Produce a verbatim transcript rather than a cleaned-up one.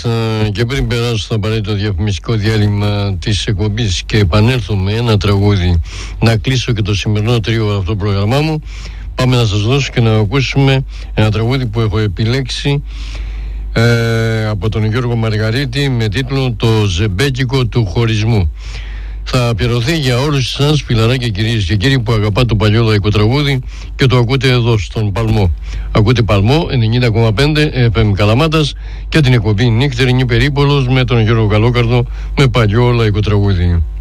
Μάλιστα, και πριν περάσω στο απαραίτητο διαφημιστικό διάλειμμα της εκπομπής και επανέλθω με ένα τραγούδι να κλείσω και το σημερινό τρίο αυτό το πρόγραμμά μου, πάμε να σας δώσω και να ακούσουμε ένα τραγούδι που έχω επιλέξει ε, από τον Γιώργο Μαργαρίτη με τίτλο «Το ζεμπέκικο του χωρισμού». Θα αφιερωθεί για όλους εσάς φιλαράκια, κυρίες και κύριοι, που αγαπάτε το παλιό λαϊκό τραγούδι και το ακούτε εδώ στον Παλμό. Ακούτε Παλμό ενενήντα κόμμα πέντε εφ εμ Καλαμάτας και την εκπομπή Νύχτερινή Περίπολος με τον Γιώργο Καλόκαρδο με παλιό λαϊκό τραγούδι.